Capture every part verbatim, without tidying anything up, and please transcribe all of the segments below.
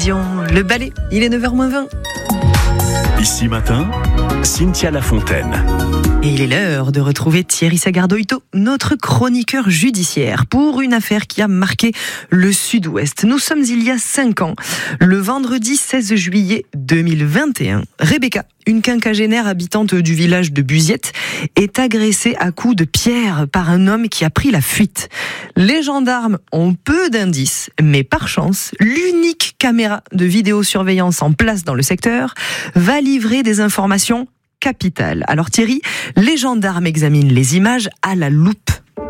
Dion, le ballet, il est neuf heures moins vingt. Ici matin, Cynthia Lafontaine. Et il est l'heure de retrouver Thierry Sagardoito, notre chroniqueur judiciaire, pour une affaire qui a marqué le Sud-Ouest. Nous sommes il y a cinq ans, le vendredi seize juillet deux mille vingt et un. Rebecca, une quinquagénaire habitante du village de Buziette, est agressée à coups de pierre par un homme qui a pris la fuite. Les gendarmes ont peu d'indices, mais par chance, l'unique caméra de vidéosurveillance en place dans le secteur va livrer des informations capitales. Alors Thierry, les gendarmes examinent les images à la loupe.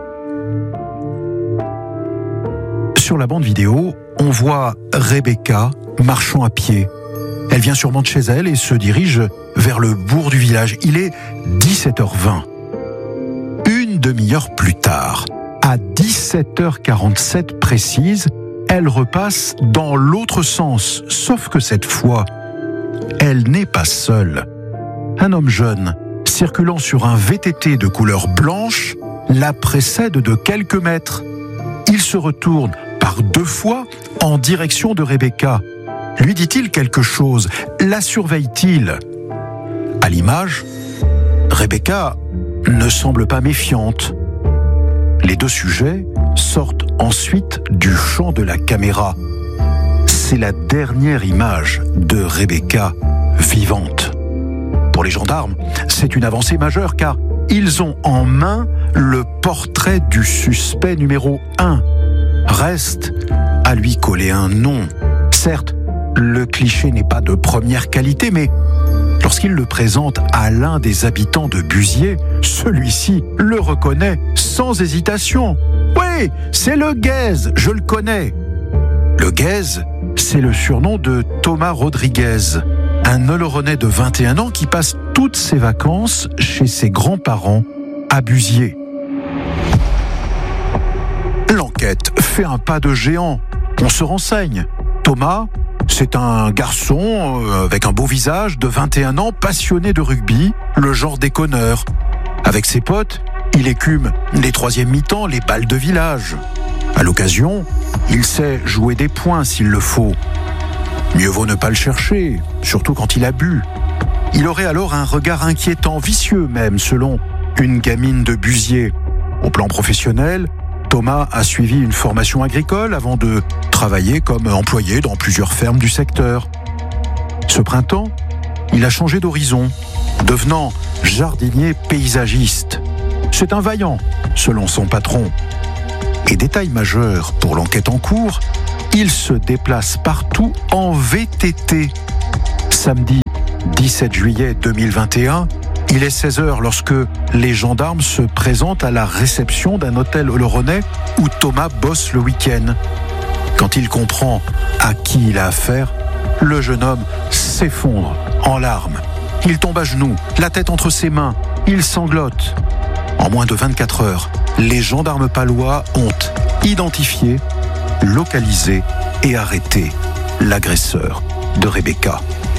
Sur la bande vidéo, on voit Rebecca marchant à pied. Elle vient sûrement de chez elle et se dirige vers le bourg du village. Il est dix-sept heures vingt. Une demi-heure plus tard, à dix-sept heures quarante-sept précise, elle repasse dans l'autre sens. Sauf que cette fois, elle n'est pas seule. Un homme jeune, circulant sur un V T T de couleur blanche, la précède de quelques mètres. Il se retourne par deux fois en direction de Rebecca. Lui dit-il quelque chose? La surveille-t-il? À l'image, Rebecca ne semble pas méfiante. Les deux sujets sortent ensuite du champ de la caméra. C'est la dernière image de Rebecca vivante. Pour les gendarmes, c'est une avancée majeure car ils ont en main le portrait du suspect numéro un. Reste à lui coller un nom. Certes, le cliché n'est pas de première qualité, mais lorsqu'il le présente à l'un des habitants de Buziet, celui-ci le reconnaît sans hésitation. Oui, c'est le Guèze, je le connais. Le Guèze, c'est le surnom de Thomas Rodriguez, un Oloronais de vingt et un ans qui passe toutes ses vacances chez ses grands-parents à Buziet. L'enquête fait un pas de géant. On se renseigne. Thomas, c'est un garçon avec un beau visage de vingt et un ans, passionné de rugby, le genre déconneur. Avec ses potes, il écume les troisième mi-temps, les balles de village. À l'occasion, il sait jouer des points s'il le faut. Mieux vaut ne pas le chercher, surtout quand il a bu. Il aurait alors un regard inquiétant, vicieux même, selon une gamine de Buziet. Au plan professionnel, Thomas a suivi une formation agricole avant de travailler comme employé dans plusieurs fermes du secteur. Ce printemps, il a changé d'horizon, devenant jardinier paysagiste. C'est un vaillant, selon son patron. Et détail majeur pour l'enquête en cours, il se déplace partout en V T T. Samedi dix-sept juillet deux mille vingt et un, il est seize heures lorsque les gendarmes se présentent à la réception d'un hôtel oloronais où Thomas bosse le week-end. Quand il comprend à qui il a affaire, le jeune homme s'effondre en larmes. Il tombe à genoux, la tête entre ses mains, il sanglote. En moins de vingt-quatre heures, les gendarmes palois ont identifié, localisé et arrêté l'agresseur de Rebecca.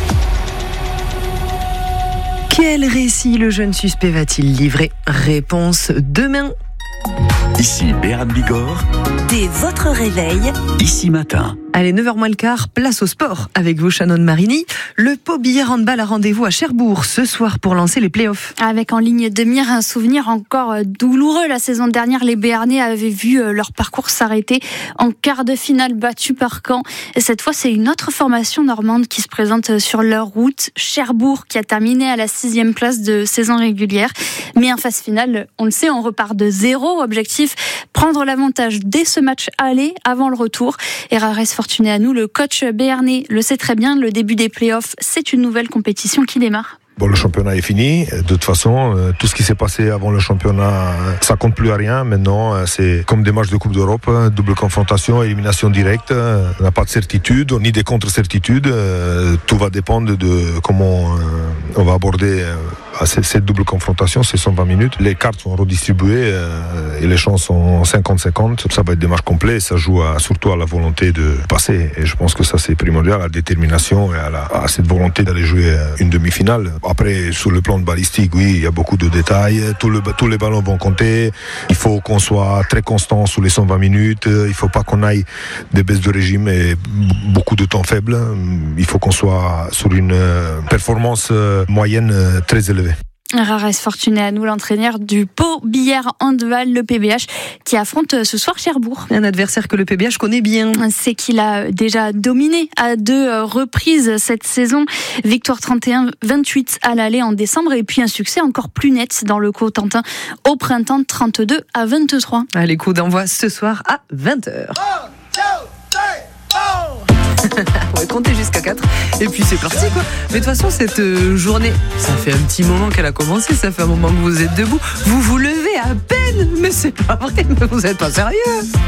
Quel récit le jeune suspect va-t-il livrer? Réponse demain. Ici Béran Bigorre. Dès votre réveil, Ici matin. Allez, neuf heures moins le quart, place au sport avec vous, Shannon Marini. Le Pau Billard Handball a rendez-vous à Cherbourg ce soir pour lancer les playoffs. Avec en ligne de mire un souvenir encore douloureux. La saison dernière, les Béarnais avaient vu leur parcours s'arrêter en quart de finale battu par Caen. Et cette fois, c'est une autre formation normande qui se présente sur leur route. Cherbourg, qui a terminé à la sixième place de saison régulière. Mais en phase finale, on le sait, on repart de zéro. Objectif, prendre l'avantage dès ce match aller avant le retour. Et Rares Fortuné à nous, le coach béarnais le sait très bien, le début des playoffs, c'est une nouvelle compétition qui démarre. Bon, le championnat est fini. De toute façon, tout ce qui s'est passé avant le championnat, ça compte plus à rien. Maintenant, c'est comme des matchs de Coupe d'Europe, double confrontation, élimination directe. On n'a pas de certitude, ni de contre-certitude. Tout va dépendre de comment on va aborder à cette double confrontation, c'est cent vingt minutes. Les cartes sont redistribuées euh, et les chances sont cinquante cinquante. Ça va être des matchs complets. Ça joue à, surtout à la volonté de passer. Et je pense que ça, c'est primordial, à la détermination et à, la, à cette volonté d'aller jouer une demi-finale. Après, sur le plan de balistique, oui, il y a beaucoup de détails. Tout le, tous les ballons vont compter. Il faut qu'on soit très constant sur les cent vingt minutes. Il ne faut pas qu'on aille des baisses de régime et beaucoup de temps faible. Il faut qu'on soit sur une performance moyenne très élevée. Rares Fortuné à nous, l'entraîneur du Pau Billard Handball, le P B H, qui affronte ce soir Cherbourg. Un adversaire que le P B H connaît bien. C'est qu'il a déjà dominé à deux reprises cette saison. Victoire trente et un vingt-huit à l'aller en décembre et puis un succès encore plus net dans le Cotentin au printemps, trente-deux à vingt-trois. Allez, coup d'envoi ce soir à vingt heures. On va compter jusqu'à quatre et puis c'est parti quoi. Mais de toute façon cette euh, journée, ça fait un petit moment qu'elle a commencé, ça fait un moment que vous êtes debout, vous vous levez à peine, mais c'est pas vrai, mais vous êtes pas sérieux.